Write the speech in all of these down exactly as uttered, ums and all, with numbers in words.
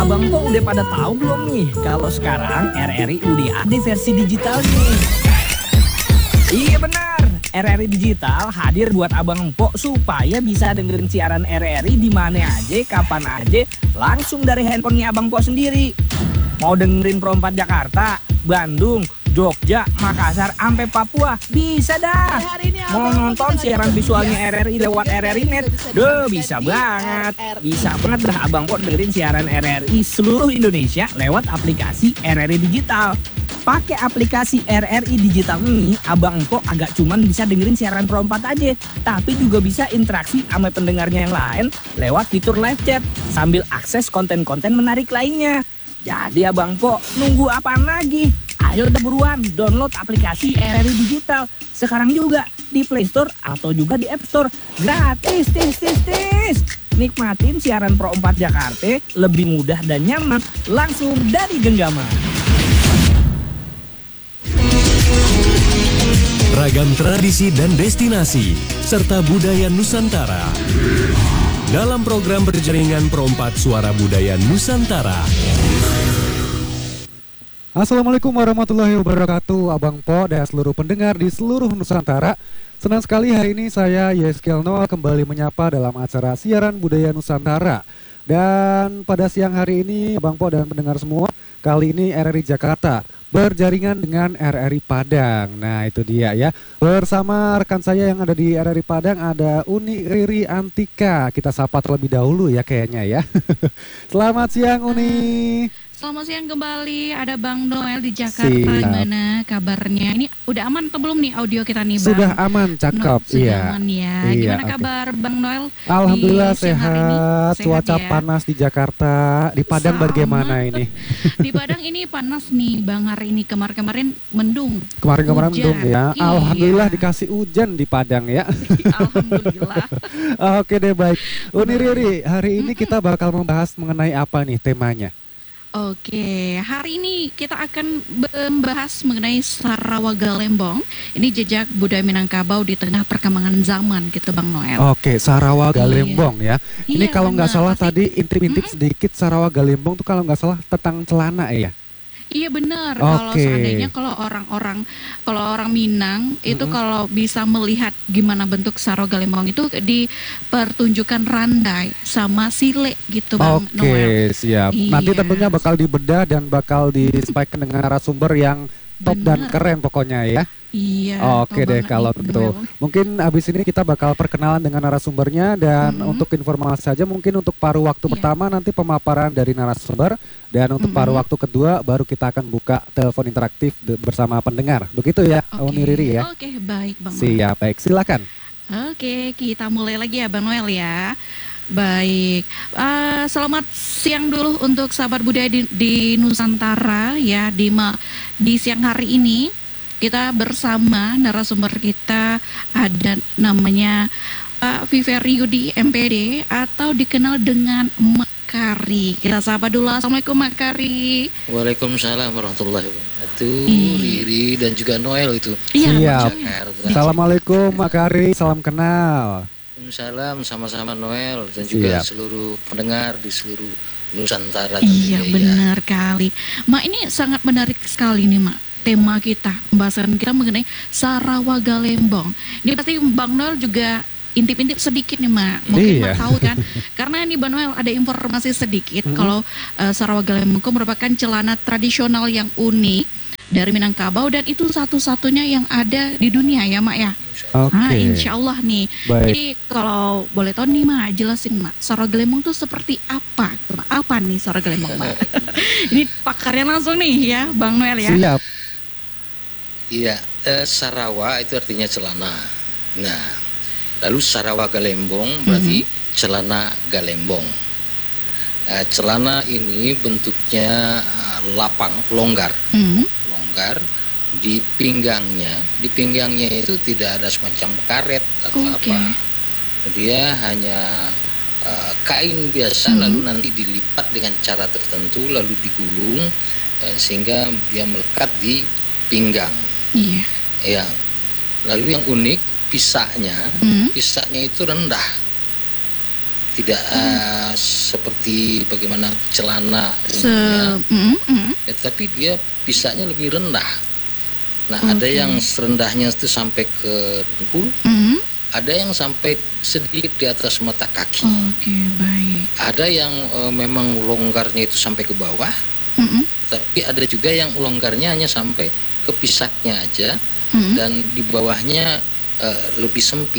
Abang kok udah pada tahu belum nih kalau sekarang R R I udah ada versi digitalnya? Iya benar, R R I Digital hadir buat Abang Empok supaya bisa dengerin siaran R R I di mana aja, kapan aja, langsung dari handphonenya Abang Empok sendiri. Mau dengerin Pro empat Jakarta, Bandung, Jogja, Makassar, sampai Papua, bisa dah. Mau nonton siaran visualnya R R I lewat R R I Net, duh bisa banget. Bisa banget dah Abang Empok dengerin siaran R R I seluruh Indonesia lewat aplikasi R R I Digital. Pakai aplikasi R R I Digital ini, Abang Empok agak cuman bisa dengerin siaran Pro empat aja, tapi juga bisa interaksi sama pendengarnya yang lain lewat fitur live chat sambil akses konten-konten menarik lainnya. Jadi Abang Empok nunggu apaan lagi? Ayo udah buruan download aplikasi R R I Digital sekarang juga di Play Store atau juga di App Store. Gratis, tis, tis, tis. Nikmatin siaran Pro empat Jakarta lebih mudah dan nyaman langsung dari genggaman. Ragam tradisi dan destinasi, serta budaya Nusantara. Dalam program berjaringan Pro empat Suara Budaya Nusantara. Assalamualaikum warahmatullahi wabarakatuh, Abang Po dan seluruh pendengar di seluruh Nusantara. Senang sekali hari ini saya Yeskel Noah kembali menyapa dalam acara siaran budaya Nusantara. Dan pada siang hari ini Abang Po dan pendengar semua, kali ini R R I Jakarta berjaringan dengan R R I Padang. Nah itu dia ya. Bersama rekan saya yang ada di R R I Padang ada Uni Riri Antika. Kita sapa terlebih dahulu ya kayaknya ya. Selamat siang Uni. Selamat siang kembali, ada Bang Noel di Jakarta. Siap. Gimana kabarnya? Ini udah aman atau belum nih audio kita nih Bang? Sudah aman, cakep. No, sudah iya. aman ya. Iya, Gimana okay. kabar Bang Noel? Alhamdulillah di siang hari ini? sehat. Sehat Cuaca ya? panas di Jakarta. Di Padang Sama. bagaimana ini? Di Padang ini panas nih Bang, hari ini. Kemarin-kemarin mendung. Kemarin-kemarin Hujan. mendung ya. Iya. Alhamdulillah dikasih hujan di Padang ya. Alhamdulillah. Oke deh baik. Uni Riri, hari ini kita bakal membahas mengenai apa nih temanya? Oke, hari ini kita akan membahas mengenai Sarawak Lembong. Ini jejak budaya Minangkabau di tengah perkembangan zaman gitu Bang Noel. Oke, Sarawak Iya. Galembong ya. Ini Iya, kalau nggak benar. salah Pasti- tadi intip-intip sedikit Sarawak Galembong tuh kalau nggak salah tentang celana ya. Iya benar. Kalau Oke. seandainya kalau orang-orang kalau orang Minang itu Mm-mm. kalau bisa melihat gimana bentuk Sarawak Lembong itu dipertunjukkan randai sama sile gitu Bang Oke, Noel. siap. Nanti Iya. tentunya bakal dibedah dan bakal disampaikan dengan narasumber yang top dan Benar. keren pokoknya ya. Iya. Oke tahu deh banget kalau nih, gitu. Noel. Mungkin abis ini kita bakal perkenalan dengan narasumbernya dan Mhm. untuk informasi saja mungkin untuk paruh waktu Iya. pertama nanti pemaparan dari narasumber dan untuk Mhm. paruh waktu kedua baru kita akan buka telepon interaktif de- bersama pendengar. Begitu ya, Oke. Uni Riri ya. Oke, baik Bang. Noel. Siap, baik. Silakan. Oke, kita mulai lagi ya Bang Noel ya. Baik, Eh, selamat siang dulu untuk sahabat budaya di, di Nusantara ya di ma, di siang hari ini kita bersama narasumber kita ada namanya Pak Viveri Yudi M P D atau dikenal dengan Mak Kari. Kita sapa dulu. Assalamualaikum Mak Kari. Waalaikumsalam warahmatullahi wabarakatuh. Iya. Riri dan juga Noel itu. Iya, Siap. maksudnya. Jakarta. Assalamualaikum Mak Kari, salam kenal. Waalaikumsalam sama-sama Noel dan juga Siap. seluruh pendengar di seluruh Nusantara. Iya tentunya, ya. benar kali. Mak ini sangat menarik sekali nih Mak. Tema kita, pembahasan kita mengenai Sarawak Lembong. Ini pasti Bang Noel juga intip-intip sedikit nih Mak. Mungkin Iya. Mak tahu kan. Karena ini Bang Noel ada informasi sedikit Mhm. kalau eh, Sarawak Lembong merupakan celana tradisional yang unik dari Minangkabau dan itu satu-satunya yang ada di dunia ya Mak ya. Oke. Ah, insya Allah nih. Baik. Jadi kalau boleh tahu nih Mak, jelasin Mak, Sarawak Lembong tuh seperti apa? Gitu, Mak? Apa nih Sarawak Lembong Mak? Ini pakarnya langsung nih ya, Bang Noel ya. Siap. Iya, eh, Sarawak itu artinya celana. Nah, lalu Sarawak Galembong berarti celana galembong. Nah, celana ini bentuknya eh, lapang, longgar. Hmm, longgar di pinggangnya di pinggangnya itu tidak ada semacam karet atau Oke. apa, dia hanya uh, kain biasa Hmm. lalu nanti dilipat dengan cara tertentu lalu digulung uh, sehingga dia melekat di pinggang iya. ya. Lalu yang unik pisaknya Hmm, pisaknya itu rendah tidak uh, seperti bagaimana celana Se umumnya, mm, mm. ya, tapi dia pisaknya lebih rendah. Nah, Oke. ada yang serendahnya itu sampai ke dengkul, Mm. ada yang sampai sedikit di atas mata kaki. Oke, baik. Ada yang uh, memang longgarnya itu sampai ke bawah, Mm-mm. tapi ada juga yang longgarnya hanya sampai ke pisaknya aja, Mm. dan di bawahnya uh, lebih sempit.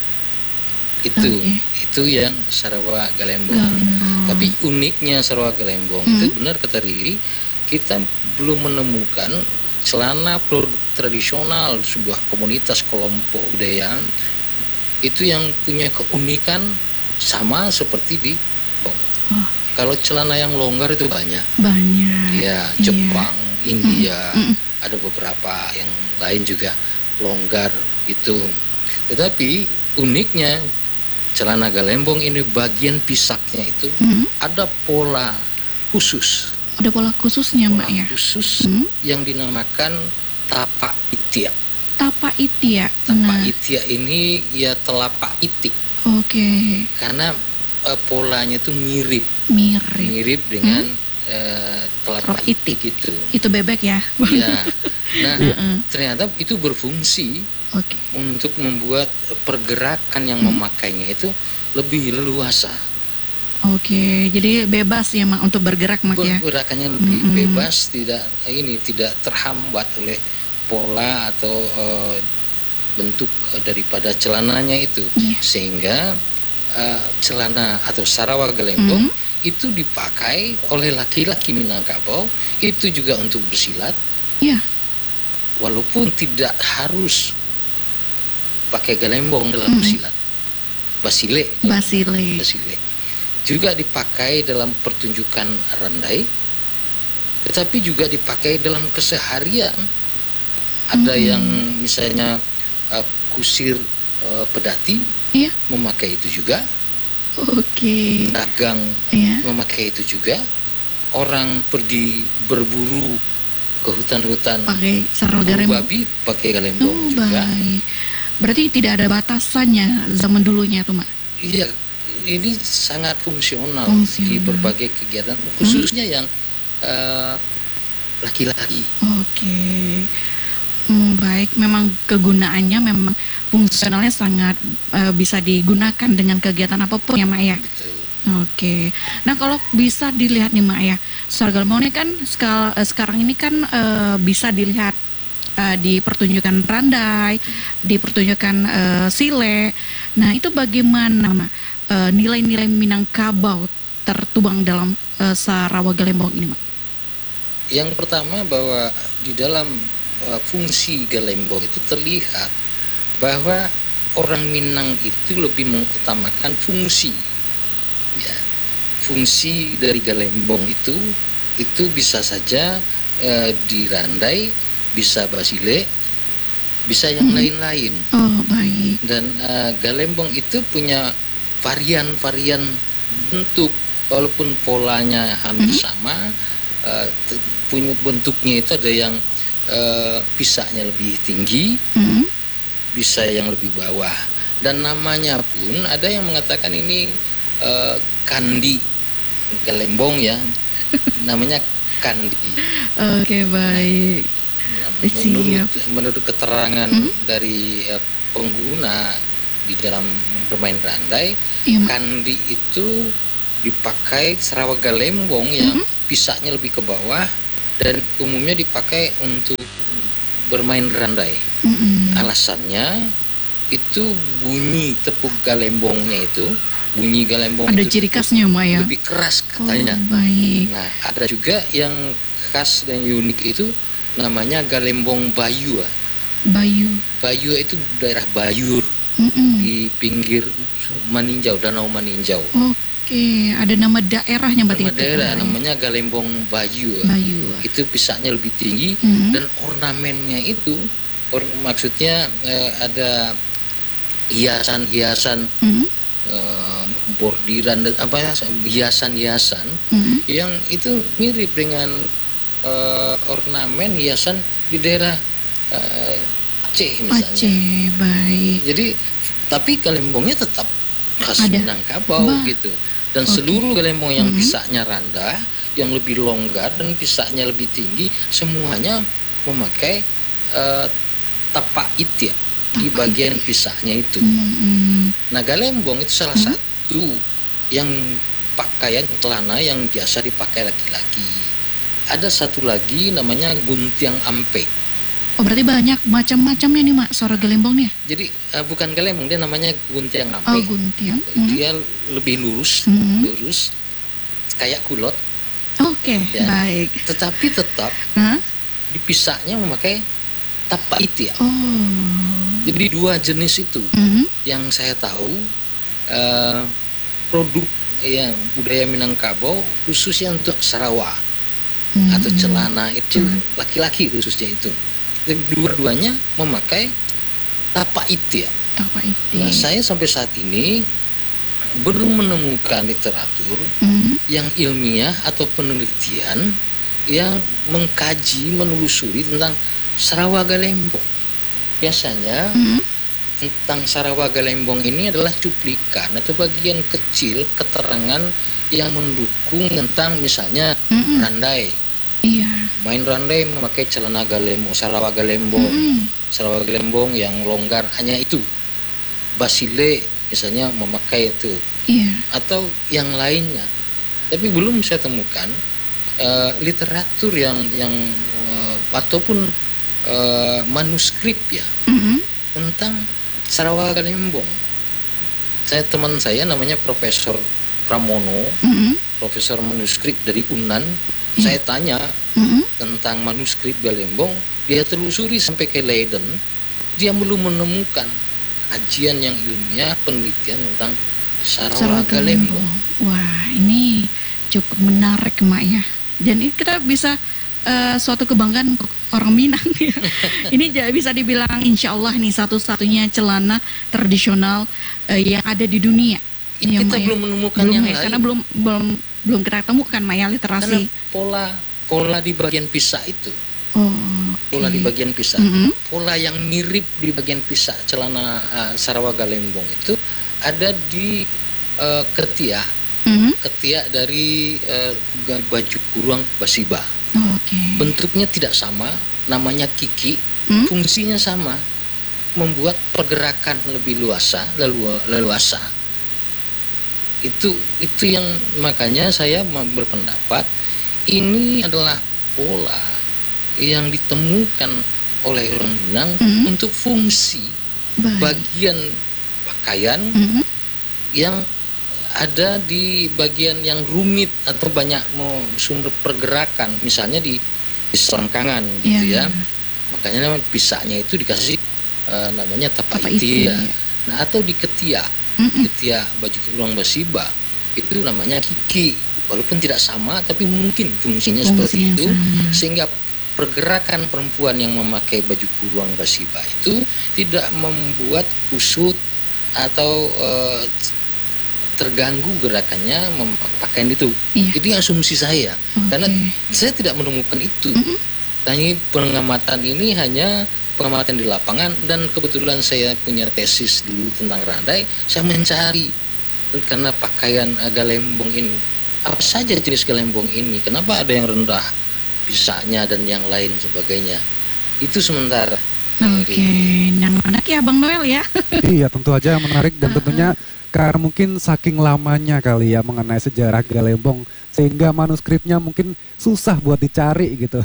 Itu Oke. itu yang Sarawak Galembong. Galembong. Tapi uniknya Sarawak Galembong Hmm. itu benar kata Riri, kita belum menemukan celana produk tradisional sebuah komunitas kelompok budaya itu yang punya keunikan sama seperti di Hong. Oh. Kalau celana yang longgar itu banyak, Banyak. ya Iya. Jepang, India, Mm-mm. ada beberapa yang lain juga longgar gitu. Tetapi uniknya celana Galembong ini bagian pisaknya itu Mm. ada pola khusus, Ada pola khususnya, pola Mak ya. khusus Mm. yang dinamakan tapak itia. Tapa itia. Tapak Nah, itia ini ya telapak itik, oke. karena eh, polanya itu mirip, Mirip. mirip dengan eh, telapak Telapak itik. itik itu. Itu bebek ya. Ya, nah Heeh. ternyata itu berfungsi Oke. untuk membuat pergerakan yang Hmm. memakainya itu lebih leluasa. Oke, jadi bebas ya Mak untuk bergerak Mak ya. Pergerakannya lebih Mm-mm. bebas, tidak ini tidak terhambat oleh pola atau eh, bentuk eh, daripada celananya itu, Iya. sehingga eh, celana atau Sarawak Galembong Mm. itu dipakai oleh laki-laki Minangkabau itu juga untuk bersilat, Iya. walaupun tidak harus pakai galembong dalam Mm-mm. bersilat. Basile, Basile. basile juga dipakai dalam pertunjukan randai, tetapi juga dipakai dalam keseharian. Ada Mm-mm. yang misalnya uh, kusir uh, pedati Iya. memakai itu juga, Oke. dagang Iya. memakai itu juga, orang pergi berburu ke hutan-hutan Pakai Sarawak buru Galembong. babi pakai galembong Oh, juga. baik. Berarti tidak ada batasannya zaman dulunya tuh Mak. Iya, ini sangat fungsional, Fungsional. di berbagai kegiatan, khususnya yang eh, laki-laki. Oke. Hmm, baik, memang kegunaannya memang fungsionalnya sangat eh, bisa digunakan dengan kegiatan apapun ya Mak ya. Gitu. Oke. Nah, kalau bisa dilihat nih Mak ya, Sarawak Galembong ini kan skal- eh, sekarang ini kan eh, bisa dilihat eh, di pertunjukan randai, di pertunjukan eh, sile. Nah, itu bagaimana Mak eh, nilai-nilai Minangkabau tertuang dalam eh, Sarawak Galembong ini Mak? Yang pertama bahwa di dalam eh, fungsi galembong itu terlihat bahwa orang Minang itu lebih mengutamakan fungsi. Ya, fungsi dari galembong itu itu bisa saja eh, dirandai, bisa basile, bisa yang Hmm. lain-lain. Oh, baik. Dan eh, galembong itu punya varian-varian bentuk, walaupun polanya hampir Mhm. sama, eh, te- punya bentuknya itu ada yang eh, pisaknya lebih tinggi, Hmm. bisa yang lebih bawah, dan namanya pun ada yang mengatakan ini eh, kandi galembong ya, namanya kandi. Oke, baik. Nah, Siap. menurut menurut keterangan Mhm. dari eh, pengguna di dalam bermain randai, Iya, Mak. kandi itu dipakai Sarawak Galembong yang Mhm. pisaknya lebih ke bawah dan umumnya dipakai untuk bermain randai. Mm-mm. Alasannya itu bunyi tepuk galembongnya itu, bunyi galembong Ada itu ciri khasnya Mak ya. lebih keras Oh, katanya. baik. Nah, ada juga yang khas dan unik itu namanya galembong Bayu. Bayu. Bayu itu daerah Bayur Mm-mm. di pinggir Maninjau, Danau Maninjau. Oke, ada nama daerahnya berarti Nama itu. daerah Baik. namanya Galembong Bayu. Bayu. Itu pisaknya lebih tinggi Mm. dan ornamennya itu or- maksudnya eh, ada hiasan-hiasan Mm. eh, bordiran dan apa ya, hiasan-hiasan Mm. yang itu mirip dengan eh, ornamen hiasan di daerah eh, Aceh misalnya. Aceh, baik. Jadi tapi galembongnya tetap khas Ada. Minangkabau Bah. gitu. Dan Oke. seluruh galembong yang Mhm. pisaknya rendah, yang lebih longgar dan pisaknya lebih tinggi, semuanya memakai eh, tapak itia di Tapak bagian itia. pisaknya itu. Hmm. Nah, galembong itu salah Mhm. satu yang pakaian celana yang biasa dipakai laki-laki. Ada satu lagi namanya guntiang ampe. Oh, berarti banyak macam-macamnya nih, Mak, suara gelembong nih. Jadi eh, bukan galembong, dia namanya guntiang ampe. Oh, guntiang. Hmm. Dia lebih lurus, Mhm. lurus kayak kulot, Oke, Ya. baik. tetapi tetap Hah? dipisahnya memakai tapak itia. Oh. Jadi dua jenis itu Mhm. yang saya tahu eh, produk yang budaya Minangkabau khususnya untuk Sarawak Mhm. atau celana itu Celana. laki-laki khususnya itu. Dan dua-duanya memakai tapak itia. Tapak itia. Nah, saya sampai saat ini belum menemukan literatur Mhm. yang ilmiah atau penelitian yang mengkaji, menelusuri tentang Sarawak Galembong. Biasanya Mhm. tentang Sarawak Galembong ini adalah cuplikan atau bagian kecil keterangan yang mendukung tentang misalnya Mhm. randai. Iya. Main randai memakai celana galembong, Sarawak Galembong. Mhm. Sarawak Galembong yang longgar hanya itu. Basile misalnya memakai itu Iya. atau yang lainnya. Tapi belum saya temukan eh, literatur yang yang eh, ataupun eh, manuskrip ya Mhm. tentang Sarawak Galembong. Saya teman saya namanya Profesor Pramono, Mhm. profesor manuskrip dari Unan. Iya. Saya tanya Mhm. tentang manuskrip Galembong, dia telusuri sampai ke Leiden, dia belum menemukan kajian yang ilmiah, penelitian tentang Sarawak Sarawak Galembong. Galembong. Wah, ini cukup menarik, Mak, ya. Dan ini kita bisa eh, suatu kebanggaan untuk orang Minang ya. Ini ja- bisa dibilang insya Allah nih satu-satunya celana tradisional eh, yang ada di dunia. Ini Iya, kita Mak, ya. belum menemukan Belum, yang ya, lain. karena belum belum belum kita temukan, Mak, ya, Karena literasi. pola pola di bagian pisah itu, Oh, pola oke. di bagian pisah, Mhm. pola yang mirip di bagian pisah celana uh, Sarawak Galembong itu ada di uh, ketiak, Mhm. ketiak dari uh, ga- baju kurung basiba. Oke. Bentuknya tidak sama, namanya kiki, Hmm? fungsinya sama, membuat pergerakan lebih luasa, lelu- leluasa. Itu itu yang makanya saya ma- berpendapat ini adalah pola yang ditemukan oleh orang Minang Mhm. untuk fungsi Baik. bagian pakaian Mhm. yang ada di bagian yang rumit atau banyak mau sumber pergerakan, misalnya di, di selangkangan gitu Iya. ya. Makanya nama pisahnya itu dikasih eh, namanya tapak Tapak itia. itia. Nah, atau di ketiak, Mhm. ketiak baju kurung basiba itu namanya kiki. Walaupun tidak sama, tapi mungkin fungsinya seperti Fungsinya itu, sama. sehingga pergerakan perempuan yang memakai baju kurung basiba itu tidak membuat kusut atau eh, terganggu gerakannya memakai itu. Iya. Itu asumsi saya, Oke. karena saya tidak menemukan itu. Mhm. Tapi pengamatan ini hanya pengamatan di lapangan, dan kebetulan saya punya tesis dulu tentang randai. Saya mencari karena pakaian eh, galembong ini, apa saja jenis galembong ini, kenapa ada yang rendah pisahnya dan yang lain sebagainya. Itu sementara. Oke, yang mana ya Bang Noel ya? Iya, tentu aja menarik dan tentunya karena mungkin saking lamanya kali ya mengenai sejarah Galembong sehingga manuskripnya mungkin susah buat dicari gitu.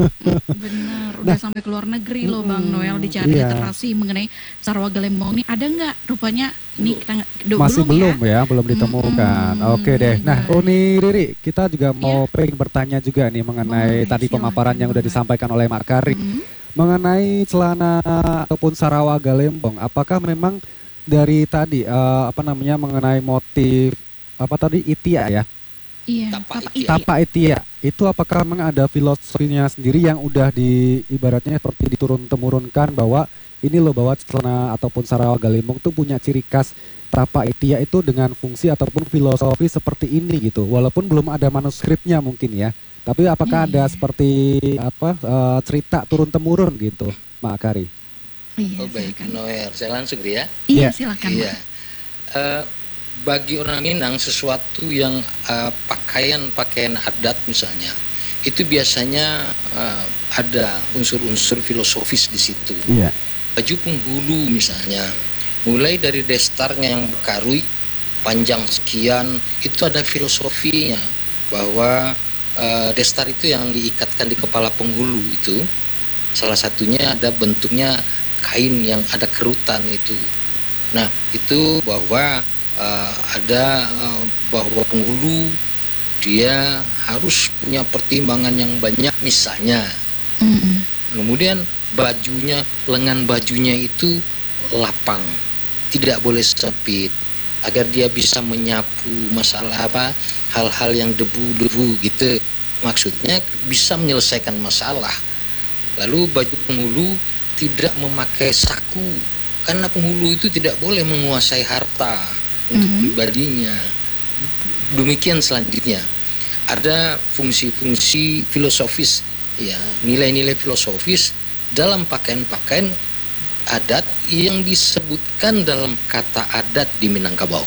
Benar, udah sampai ke luar negeri loh Bang Mm-mm, Noel dicari iya. literasi mengenai Sarawak Galembong ini ada nggak? Rupanya ini kita nggak- du- Masih belum ya. ya, belum ditemukan. Mm-mm, Oke deh. Nah, baik. Uni Riri, kita juga mau pengen bertanya juga nih mengenai Boleh, tadi silakan, pemaparan yang udah boleh. disampaikan oleh Mak Kari. Mm. Mengenai celana ataupun Sarawak Galembong, apakah memang dari tadi eh, apa namanya mengenai motif apa tadi itia ya, Iya, Tapak tapak itia. itia. tapak itia itu apakah memang ada filosofinya sendiri yang udah di ibaratnya seperti diturun temurunkan bahwa ini loh bahwa celana ataupun Sarawak Galembong tuh punya ciri khas tapak itia itu dengan fungsi ataupun filosofi seperti ini gitu, walaupun belum ada manuskripnya mungkin ya, tapi apakah ada Iya. seperti apa eh, cerita turun temurun gitu, Mak Kari? Iya, Oh baik, silakan. Noel, saya langsung ya. Iya, Iya. silakan. Iya. Bang. Eh, bagi orang Minang sesuatu yang uh, pakaian-pakaian adat misalnya, itu biasanya uh, ada unsur-unsur filosofis di situ. Iya. Baju penghulu misalnya, mulai dari destarnya yang berkarui panjang sekian, itu ada filosofinya, bahwa uh, destar itu yang diikatkan di kepala penghulu itu, salah satunya ada bentuknya kain yang ada kerutan itu. Nah, itu bahwa uh, ada uh, bahwa penghulu dia harus punya pertimbangan yang banyak misalnya. Mm-mm. Kemudian bajunya, lengan bajunya itu lapang, tidak boleh sempit, agar dia bisa menyapu masalah apa, hal-hal yang debu-debu gitu. Maksudnya bisa menyelesaikan masalah. Lalu baju penghulu tidak memakai saku, karena penghulu itu tidak boleh menguasai harta untuk Mhm. pribadinya. Demikian selanjutnya ada fungsi-fungsi filosofis, ya, nilai-nilai filosofis dalam pakaian-pakaian adat yang disebutkan dalam kata adat di Minangkabau.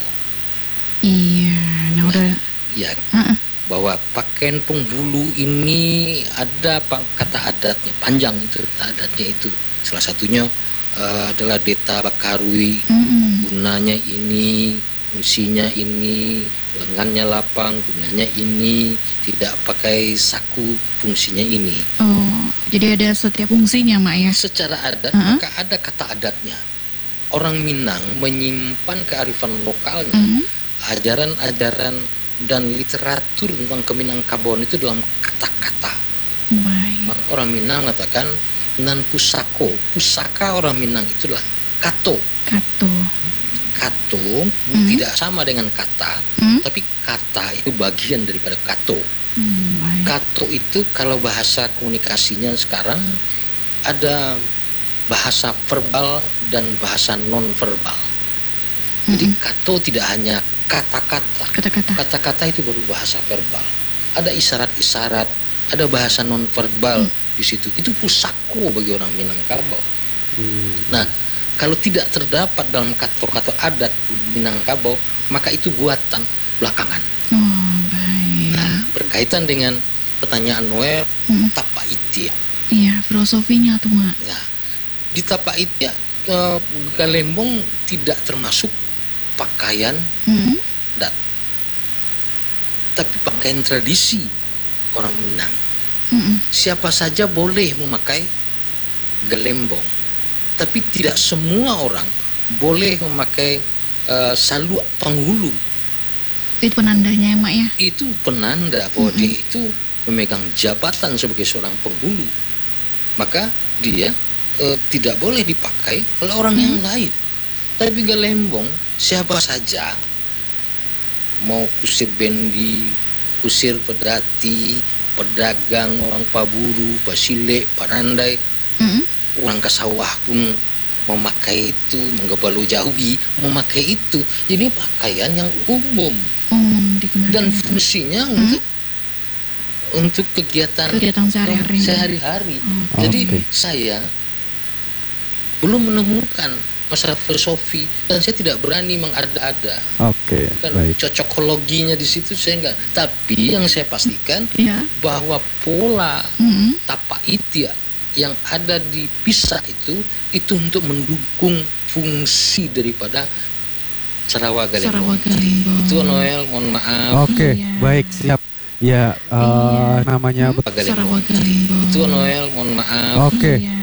Iya, nah udah. Ya, Heeh. bahwa pakaian penghulu ini ada pa- kata adatnya, panjang itu kata adatnya itu. Salah satunya eh, adalah Deta Bakarui, Mm-mm. gunanya ini, fungsinya ini, lengannya lapang, gunanya ini, tidak pakai saku, fungsinya ini. Oh, jadi ada setiap fungsinya, Mak ya. Secara adat, Uh-huh. maka ada kata adatnya. Orang Minang menyimpan kearifan lokalnya, Mhm. ajaran-ajaran dan literatur tentang Keminangkabauan itu dalam kata-kata. Baik. Maka orang Minang mengatakan nan pusako, pusaka orang Minang itulah kato. Kato. Kato Hmm. tidak sama dengan kata, Hmm? tapi kata itu bagian daripada kato. Hmm, baik. Kato itu kalau bahasa komunikasinya sekarang ada bahasa verbal dan bahasa non verbal. Jadi Mm-mm. kato tidak hanya kata-kata. Kata-kata. Kata-kata itu baru bahasa verbal. Ada isyarat-isyarat, ada bahasa non verbal di situ. Itu pusako bagi orang Minangkabau. Hmm. Nah, kalau tidak terdapat dalam kata-kata adat Minangkabau, maka itu buatan belakangan. Oh, baik. Nah, berkaitan dengan pertanyaan Noel, Mm. tapa itia. Iya, filosofinya tuh, Mak. Nah, di tapa itia, eh, galembong tidak termasuk pakaian Mm. adat, tapi pakaian tradisi orang Minang. Mm-mm. Siapa saja boleh memakai galembong, tapi tidak semua orang boleh memakai eh, saluk penghulu. Itu penandanya ya, Mak ya. Itu penanda bahwa Mm-mm. dia itu memegang jabatan sebagai seorang penghulu. Maka dia eh, tidak boleh dipakai oleh orang yang lain. Tapi galembong siapa saja, mau kusir bendi, kusir pedati, pedagang, orang paburu, pasile, parandai, Mm-mm. orang kasawah pun memakai itu, menggebalu jauhi memakai itu. Jadi pakaian yang umum Umum digunakan. dan fungsinya untuk untuk kegiatan Kegiatan sehari-hari. sehari-hari. Oh. Jadi Oke. saya belum menemukan masalah filosofi dan saya tidak berani mengada-ada. Oke, Kan baik. cocokologinya di situ saya enggak. Tapi yang saya pastikan Iya. bahwa pola Mm-mm. tapa itia yang ada di Pisa itu itu untuk mendukung fungsi daripada Sarawak Sarawak Galembong. Galembong. Itu Noel, mohon maaf. Oke, Iya. baik, siap. Ya, eh, Iya. namanya Sarawak Galembong. Sarawak Galembong. Itu Noel, mohon maaf. Oke, Iya.